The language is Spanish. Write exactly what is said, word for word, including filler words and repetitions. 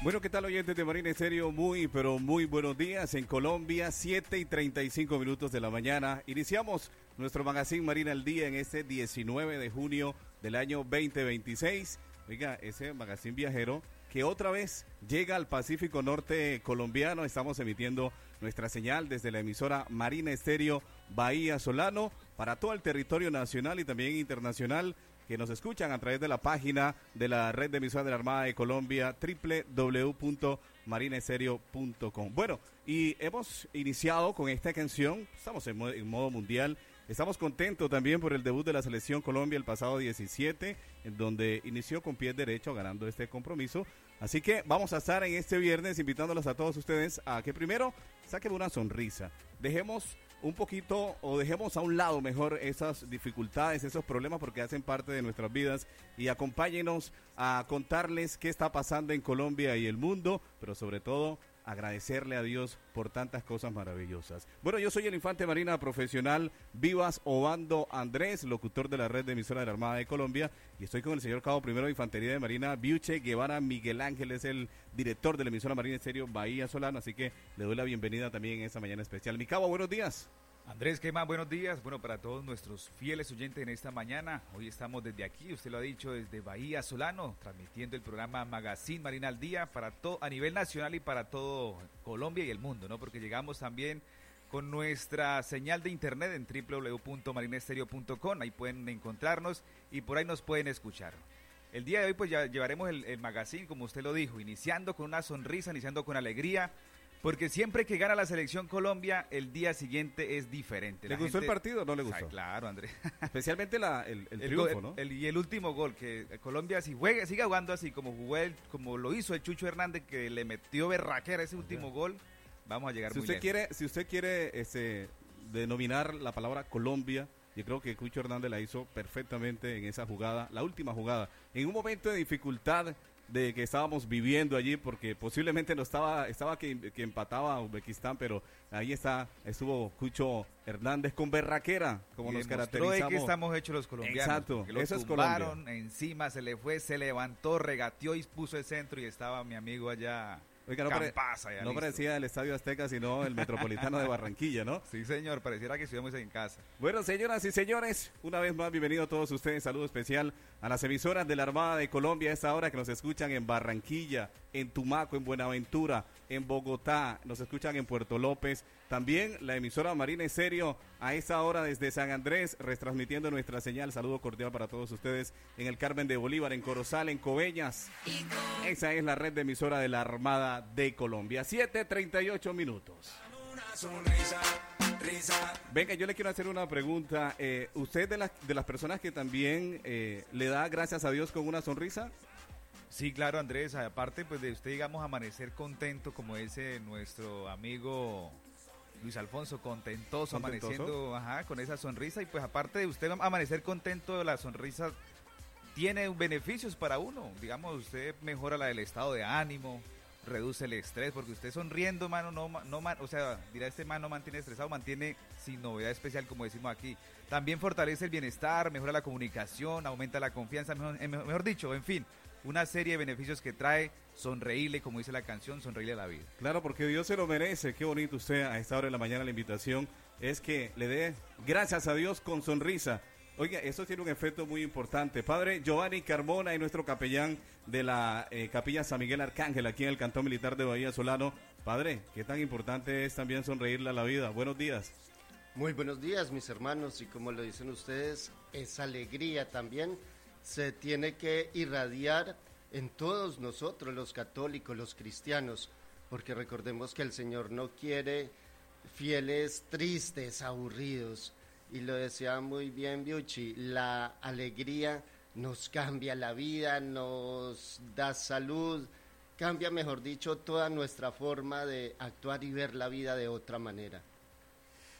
Bueno, ¿qué tal, oyentes de Marina Estéreo? Muy, pero muy buenos días. En Colombia, siete y treinta y cinco minutos de la mañana. Iniciamos nuestro magazine Marina al Día en este diecinueve de junio del año veinte veintiséis. Oiga, ese magazine viajero que otra vez llega al Pacífico Norte colombiano. Estamos emitiendo nuestra señal desde la emisora Marina Estéreo Bahía Solano para todo el territorio nacional y también internacional, que nos escuchan a través de la página de la red de emisoras de la Armada de Colombia, doble u doble u doble u punto marina estéreo punto com. Bueno, y hemos iniciado con esta canción, estamos en modo, en modo mundial, estamos contentos también por el debut de la Selección Colombia el pasado diecisiete, en donde inició con pie derecho ganando este compromiso. Así que vamos a estar en este viernes invitándolos a todos ustedes a que primero saquen una sonrisa, dejemos un poquito o dejemos a un lado mejor esas dificultades, esos problemas, porque hacen parte de nuestras vidas, y acompáñenos a contarles qué está pasando en Colombia y el mundo, pero sobre todo agradecerle a Dios por tantas cosas maravillosas. Bueno, yo soy el infante marina profesional Vivas Obando Andrés, locutor de la red de emisora de la Armada de Colombia, y estoy con el señor cabo primero de Infantería de Marina Biuche Guevara Miguel Ángel, es el director de la emisora Marina Estéreo Bahía Solano, así que le doy la bienvenida también en esta mañana especial. Mi cabo, buenos días. Andrés, ¿qué más? Buenos días. Bueno, para todos nuestros fieles oyentes en esta mañana, hoy estamos desde aquí, usted lo ha dicho, desde Bahía Solano, transmitiendo el programa Magazine Marina al Día para todo, a nivel nacional y para todo Colombia y el mundo, ¿no? Porque llegamos también con nuestra señal de internet en doble u doble u doble u punto marina estéreo punto com, ahí pueden encontrarnos y por ahí nos pueden escuchar. El día de hoy pues ya llevaremos el, el magazine, como usted lo dijo, iniciando con una sonrisa, iniciando con alegría, porque siempre que gana la Selección Colombia, el día siguiente es diferente. ¿Le la gustó gente... el partido o no le gustó? Ay, claro, Andrés. Especialmente la, el, el, el triunfo, gol, ¿no? El, y el último gol, que Colombia si juega, siga jugando así como jugó el, como lo hizo el Chucho Hernández, que le metió berraquera ese último gol, vamos a llegar si muy usted lejos. quiere, si usted quiere este, denominar la palabra Colombia, yo creo que Chucho Hernández la hizo perfectamente en esa jugada, la última jugada, en un momento de dificultad de que estábamos viviendo allí, porque posiblemente no estaba, estaba que, que empataba Uzbekistán, pero ahí está, estuvo Cucho Hernández con berraquera, como y nos caracterizamos. caracterizamos. De que estamos hechos los colombianos. Exacto, lo eso es tumbaron, Colombia. Encima se le fue, se levantó, regateó y puso el centro y estaba mi amigo allá. Oiga, no, Campasa, pare, no parecía el Estadio Azteca, sino el Metropolitano de Barranquilla, ¿no? Sí, señor, pareciera que estuviéramos en casa. Bueno, señoras y señores, una vez más, bienvenidos a todos ustedes. Saludo especial a las emisoras de la Armada de Colombia a esta hora, que nos escuchan en Barranquilla, en Tumaco, en Buenaventura, en Bogotá, nos escuchan en Puerto López. También la emisora Marina Estéreo a esta hora desde San Andrés, retransmitiendo nuestra señal. Saludo cordial para todos ustedes en el Carmen de Bolívar, en Corozal, en Coveñas. Esa es la red de emisora de la Armada de Colombia. siete treinta y ocho minutos. Venga, yo le quiero hacer una pregunta. Eh, ¿Usted de las, de las personas que también eh, le da gracias a Dios con una sonrisa? Sí, claro, Andrés. Aparte pues de usted, digamos, amanecer contento, como ese nuestro amigo Luis Alfonso, contentoso, ¿Contentoso? amaneciendo ajá, con esa sonrisa. Y pues aparte de usted amanecer contento, la sonrisa tiene beneficios para uno. Digamos, usted mejora la del estado de ánimo, reduce el estrés, porque usted sonriendo, mano, no, no man, o sea, dirá este man no mantiene estresado, mantiene sin novedad especial, como decimos aquí. También fortalece el bienestar, mejora la comunicación, aumenta la confianza, mejor, mejor dicho, en fin, una serie de beneficios que trae sonreírle, como dice la canción, sonreírle a la vida. Claro, porque Dios se lo merece. Qué bonito usted a esta hora de la mañana. La invitación es que le dé gracias a Dios con sonrisa. Oiga, eso tiene un efecto muy importante. Padre Giovanni Carmona es nuestro capellán de la eh, Capilla San Miguel Arcángel, aquí en el Cantón Militar de Bahía Solano. Padre, qué tan importante es también sonreírle a la vida. Buenos días. Muy buenos días, mis hermanos, y como lo dicen ustedes, esa alegría también se tiene que irradiar en todos nosotros, los católicos, los cristianos, porque recordemos que el Señor no quiere fieles tristes, aburridos. Y lo decía muy bien Biuchi, la alegría nos cambia la vida, nos da salud, cambia, mejor dicho, toda nuestra forma de actuar y ver la vida de otra manera.